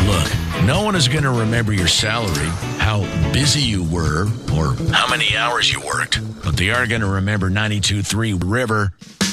Look, no one is going to remember your salary, how busy you were, or how many hours you worked. But they are going to remember 92.3 River.